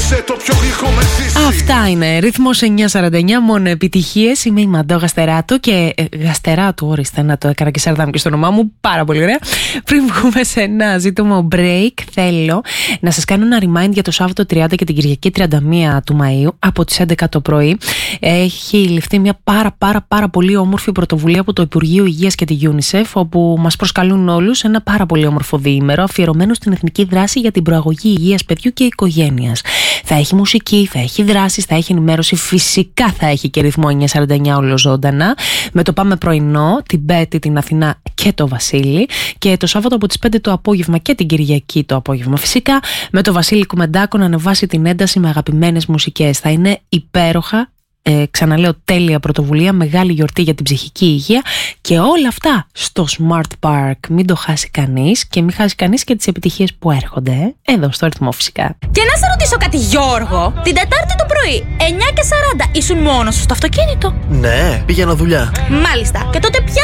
Αυτά είναι. Ρυθμός 949, μόνο επιτυχίες. Είμαι η Μαντώ Γαστεράτου και Γαστεράτου, όριστε, να το έκανα και σαρδάμ και στο όνομά μου. Πάρα πολύ ωραία. Πριν βγούμε σε ένα ζήτημα break, θέλω να σας κάνω ένα remind για το Σάββατο 30 και την Κυριακή 31 του Μαΐου από τις 11 το πρωί. Έχει ληφθεί μια πάρα πολύ όμορφη πρωτοβουλία από το Υπουργείο Υγείας και τη UNICEF, όπου μας προσκαλούν όλους σε ένα πάρα πολύ όμορφο διήμερο αφιερωμένο στην εθνική δράση για την προαγωγή υγείας παιδιού και οικογένειας. Θα έχει μουσική, θα έχει δράσεις, θα έχει ενημέρωση, φυσικά θα έχει και ρυθμό 949 ολοζώντανα, με το Πάμε Πρωινό, την Πέτη, την Αθηνά και το Βασίλη, και το Σάββατο από τις 5 το απόγευμα και την Κυριακή το απόγευμα φυσικά, με το Βασίλη Κουμεντάκο να ανεβάσει την ένταση με αγαπημένες μουσικές. Θα είναι υπέροχα. Ξαναλέω, τέλεια πρωτοβουλία, μεγάλη γιορτή για την ψυχική υγεία και όλα αυτά στο Smart Park. Μην το χάσει κανείς και μην χάσει κανείς και τις επιτυχίες που έρχονται εδώ στο Ρυθμό φυσικά. Και να σε ρωτήσω κάτι, Γιώργο, την Τετάρτη το πρωί 9:40 ήσουν μόνος σου στο αυτοκίνητο? Ναι, πήγαινα δουλειά. Μάλιστα. Και τότε ποια